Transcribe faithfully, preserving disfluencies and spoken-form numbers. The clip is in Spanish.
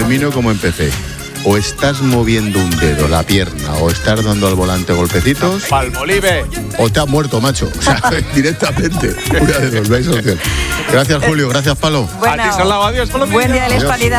termino como empecé. O estás moviendo un dedo, la pierna, o estás dando al volante golpecitos. Palmolive. O te has muerto, macho. O sea, directamente. Una de dos, veis opción. Gracias, Julio. Gracias, Palo. Bueno, a ti, Salado. Adiós, Palomilla. buen día de la hispanidad.